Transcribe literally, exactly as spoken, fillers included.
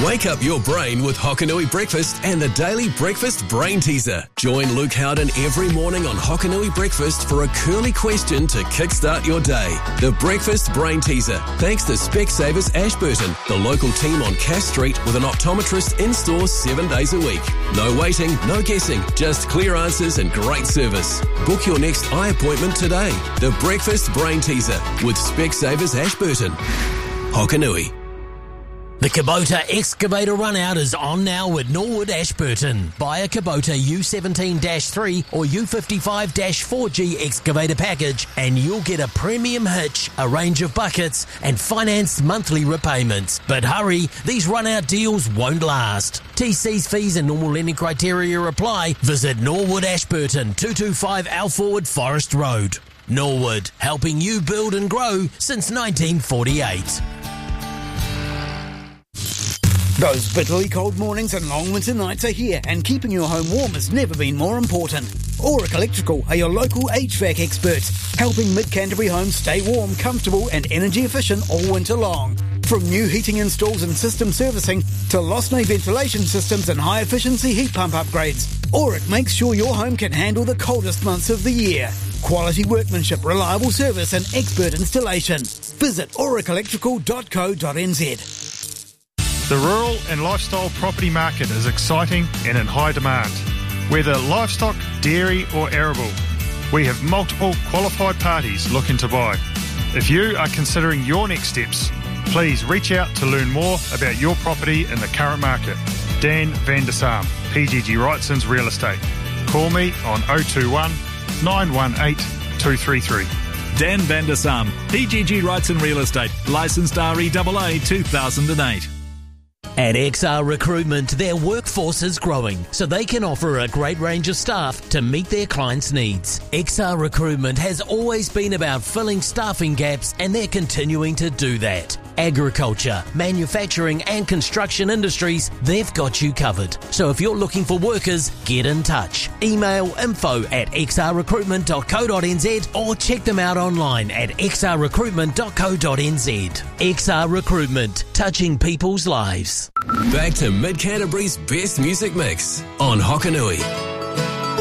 Wake up your brain with Hokanui Breakfast and the Daily Breakfast Brain Teaser. Join Luke Howden every morning on Hokanui Breakfast for a curly question to kickstart your day. The Breakfast Brain Teaser, thanks to Specsavers Ashburton, the local team on Cass Street with an optometrist in-store seven days a week. No waiting, no guessing, just clear answers and great service. Book your next eye appointment today. The Breakfast Brain Teaser with Specsavers Ashburton. Hokanui. The Kubota Excavator Runout is on now at Norwood Ashburton. Buy a Kubota U seventeen dash three or U fifty-five dash four G excavator package and you'll get a premium hitch, a range of buckets and financed monthly repayments. But hurry, these runout deals won't last. T Cs, fees and normal lending criteria apply. Visit Norwood Ashburton, two twenty-five Alforward Forest Road. Norwood, helping you build and grow since nineteen forty-eight. Those bitterly cold mornings and long winter nights are here, and keeping your home warm has never been more important. Auric Electrical are your local H V A C experts, helping Mid-Canterbury homes stay warm, comfortable and energy efficient all winter long. From new heating installs and system servicing to lost main ventilation systems and high-efficiency heat pump upgrades, Auric makes sure your home can handle the coldest months of the year. Quality workmanship, reliable service and expert installation. Visit auric electrical dot co dot n z. The rural and lifestyle property market is exciting and in high demand. Whether livestock, dairy or arable, we have multiple qualified parties looking to buy. If you are considering your next steps, please reach out to learn more about your property in the current market. Dan van der Saam, P G G Wrightson's Real Estate. Call me on oh two one, nine one eight, two three three. Dan van der Saam, P G G Wrightson Real Estate, licensed R E A A two thousand eight. At X R Recruitment, their workforce is growing, so they can offer a great range of staff to meet their clients' needs. X R Recruitment has always been about filling staffing gaps, and they're continuing to do that. Agriculture, manufacturing and construction industries, they've got you covered. So if you're looking for workers, get in touch. Email info at x r recruitment dot co dot n z or check them out online at x r recruitment dot co dot n z. X R Recruitment, touching people's lives. Back to Mid-Canterbury's best music mix on Hokanui.